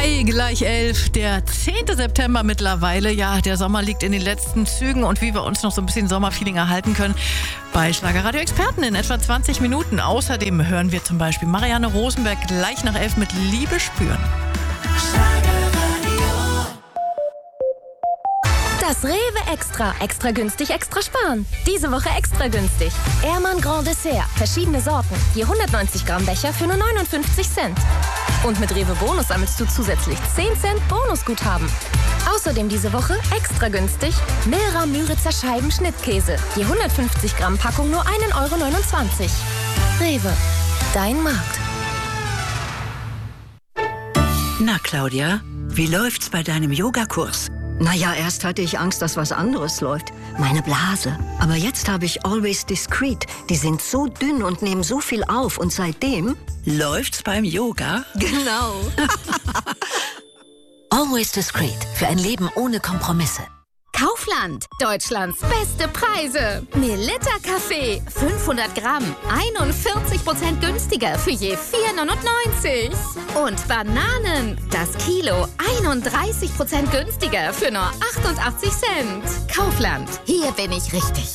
3:11, der 10. September mittlerweile. Ja, der Sommer liegt in den letzten Zügen und wie wir uns noch so ein bisschen Sommerfeeling erhalten können, bei Schlagerradio Experten in etwa 20 Minuten. Außerdem hören wir zum Beispiel Marianne Rosenberg gleich nach 11 mit Liebe spüren. Das Rewe Extra. Extra günstig, extra sparen. Diese Woche extra günstig. Ehrmann Grand Dessert. Verschiedene Sorten. Je 190 Gramm Becher für nur 59 Cent. Und mit Rewe Bonus sammelst du zusätzlich 10 Cent Bonusguthaben. Außerdem diese Woche extra günstig Milra Müritzer Scheiben Schnittkäse. Je 150 Gramm Packung nur 1,29 €. Rewe. Dein Markt. Na, Claudia, wie läuft's bei deinem Yogakurs? Naja, erst hatte ich Angst, dass was anderes läuft. Meine Blase. Aber jetzt habe ich Always Discreet. Die sind so dünn und nehmen so viel auf. Und seitdem... Läuft's beim Yoga? Genau. Always Discreet. Für ein Leben ohne Kompromisse. Kaufland. Deutschlands beste Preise. Melitta Kaffee. 500 Gramm. 41% günstiger für je 4,99 €. Und Bananen. Das Kilo. 31% günstiger für nur 88 Cent. Kaufland. Hier bin ich richtig.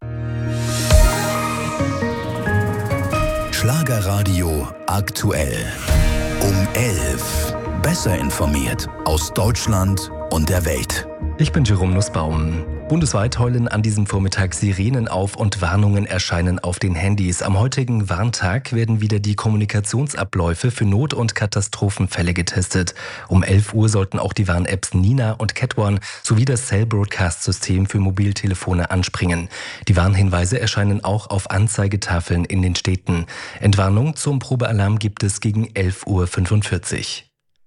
Schlagerradio aktuell. Um 11. Besser informiert aus Deutschland und der Welt. Ich bin Jerome Nussbaum. Bundesweit heulen an diesem Vormittag Sirenen auf und Warnungen erscheinen auf den Handys. Am heutigen Warntag werden wieder die Kommunikationsabläufe für Not- und Katastrophenfälle getestet. Um 11 Uhr sollten auch die Warn-Apps Nina und Cat One sowie das Cell-Broadcast-System für Mobiltelefone anspringen. Die Warnhinweise erscheinen auch auf Anzeigetafeln in den Städten. Entwarnung zum Probealarm gibt es gegen 11:45 Uhr.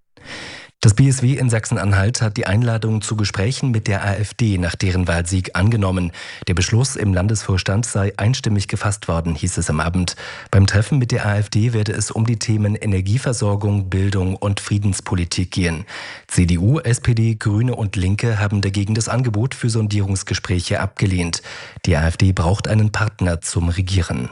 Das BSW in Sachsen-Anhalt hat die Einladung zu Gesprächen mit der AfD nach deren Wahlsieg angenommen. Der Beschluss im Landesvorstand sei einstimmig gefasst worden, hieß es am Abend. Beim Treffen mit der AfD werde es um die Themen Energieversorgung, Bildung und Friedenspolitik gehen. CDU, SPD, Grüne und Linke haben dagegen das Angebot für Sondierungsgespräche abgelehnt. Die AfD braucht einen Partner zum Regieren.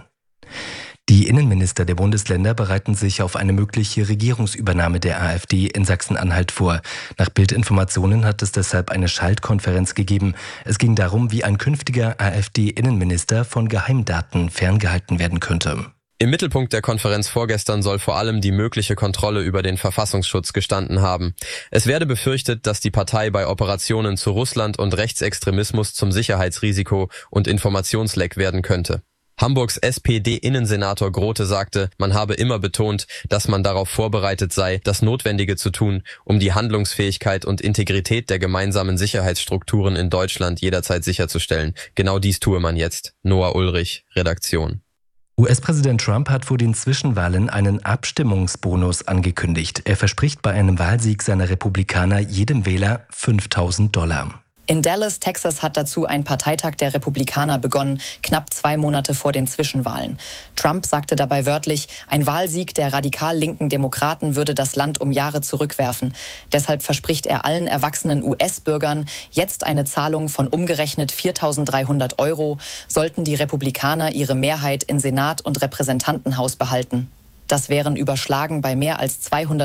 Die Innenminister der Bundesländer bereiten sich auf eine mögliche Regierungsübernahme der AfD in Sachsen-Anhalt vor. Nach Bild-Informationen hat es deshalb eine Schaltkonferenz gegeben. Es ging darum, wie ein künftiger AfD-Innenminister von Geheimdaten ferngehalten werden könnte. Im Mittelpunkt der Konferenz vorgestern soll vor allem die mögliche Kontrolle über den Verfassungsschutz gestanden haben. Es werde befürchtet, dass die Partei bei Operationen zu Russland und Rechtsextremismus zum Sicherheitsrisiko und Informationsleck werden könnte. Hamburgs SPD-Innensenator Grote sagte, man habe immer betont, dass man darauf vorbereitet sei, das Notwendige zu tun, um die Handlungsfähigkeit und Integrität der gemeinsamen Sicherheitsstrukturen in Deutschland jederzeit sicherzustellen. Genau dies tue man jetzt. Noah Ulrich, Redaktion. US-Präsident Trump hat vor den Zwischenwahlen einen Abstimmungsbonus angekündigt. Er verspricht bei einem Wahlsieg seiner Republikaner jedem Wähler $5.000. In Dallas, Texas hat dazu ein Parteitag der Republikaner begonnen, knapp 2 Monate vor den Zwischenwahlen. Trump sagte dabei wörtlich, ein Wahlsieg der radikal linken Demokraten würde das Land um Jahre zurückwerfen. Deshalb verspricht er allen erwachsenen US-Bürgern jetzt eine Zahlung von umgerechnet 4.300 €, sollten die Republikaner ihre Mehrheit in Senat und Repräsentantenhaus behalten. Das wären überschlagen bei mehr als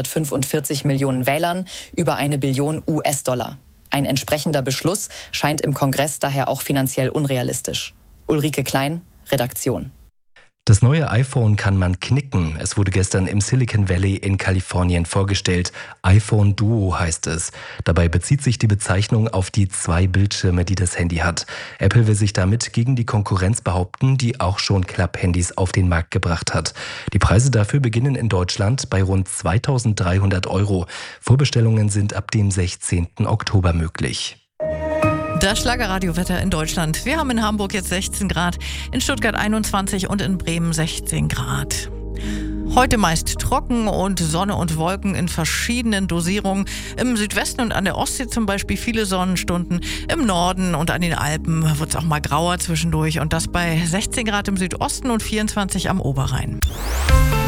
245 Millionen Wählern über 1 Billion US-Dollar. Ein entsprechender Beschluss scheint im Kongress daher auch finanziell unrealistisch. Ulrike Klein, Redaktion. Das neue iPhone kann man knicken. Es wurde gestern im Silicon Valley in Kalifornien vorgestellt. iPhone Duo heißt es. Dabei bezieht sich die Bezeichnung auf die 2 Bildschirme, die das Handy hat. Apple will sich damit gegen die Konkurrenz behaupten, die auch schon Klapphandys auf den Markt gebracht hat. Die Preise dafür beginnen in Deutschland bei rund 2.300 €. Vorbestellungen sind ab dem 16. Oktober möglich. Das Schlagerradiowetter in Deutschland. Wir haben in Hamburg jetzt 16 Grad, in Stuttgart 21 und in Bremen 16 Grad. Heute meist trocken und Sonne und Wolken in verschiedenen Dosierungen. Im Südwesten und an der Ostsee zum Beispiel viele Sonnenstunden. Im Norden und an den Alpen wird es auch mal grauer zwischendurch. Und das bei 16 Grad im Südosten und 24 am Oberrhein.